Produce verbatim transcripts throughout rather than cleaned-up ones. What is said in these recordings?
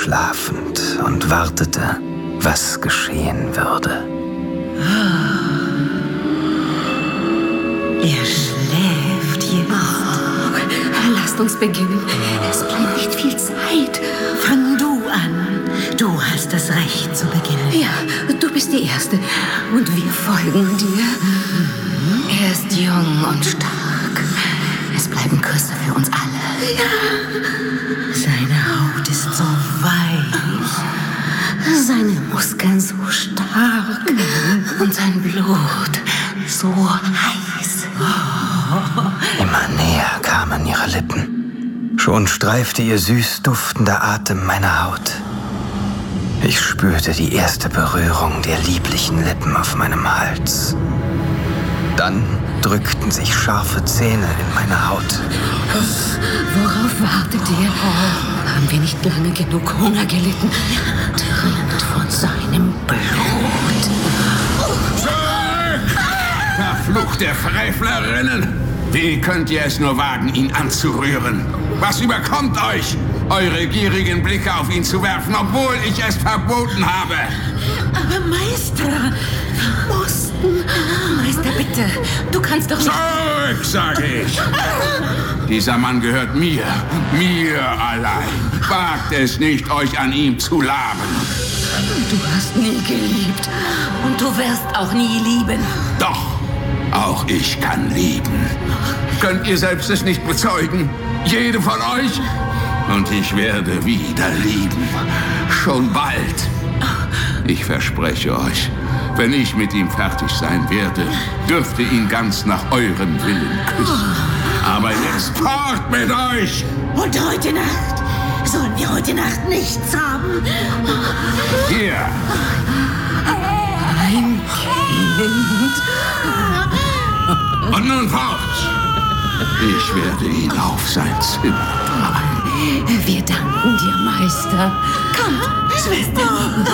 schlafend und wartete, was geschehen würde. Er schläft jetzt. Oh, lasst uns beginnen. Es bleibt nicht viel Zeit. Fang du an. Du hast das Recht zu beginnen. Ja, du bist die Erste. Und wir folgen dir. Mhm. Er ist jung und stark. Es bleiben Küsse für uns alle. Ja. Seine Haut ist so weich. Seine Muskeln so stark. Mhm. Und sein Blut so heiß. Immer näher kamen ihre Lippen. Schon streifte ihr süß duftender Atem meine Haut. Ich spürte die erste Berührung der lieblichen Lippen auf meinem Hals. Dann drückten sich scharfe Zähne in meine Haut. Worauf wartet ihr? Haben wir nicht lange genug Hunger gelitten? Trinkt von seinem Blut. Verfluchte Frevlerinnen! Wie könnt ihr es nur wagen, ihn anzurühren? Was überkommt euch, eure gierigen Blicke auf ihn zu werfen, obwohl ich es verboten habe? Aber Meister, wir mussten. Meister, bitte, du kannst doch nicht... Zurück, sage ich! Dieser Mann gehört mir, mir allein. Wagt es nicht, euch an ihm zu laben. Du hast nie geliebt und du wirst auch nie lieben. Doch, auch ich kann lieben. Könnt ihr selbst es nicht bezeugen? Jede von euch? Und ich werde wieder lieben. Schon bald. Ich verspreche euch, wenn ich mit ihm fertig sein werde, dürft ihr ihn ganz nach eurem Willen küssen. Aber jetzt fort mit euch! Und heute Nacht? Sollen wir heute Nacht nichts haben? Hier! Ein Kind. Und nun fort! Ich werde ihn auf sein Zimmer tragen. Wir danken dir, Meister. Kommt, Schwester.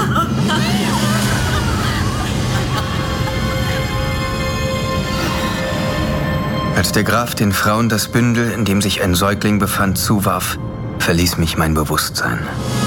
Als der Graf den Frauen das Bündel, in dem sich ein Säugling befand, zuwarf, verließ mich mein Bewusstsein.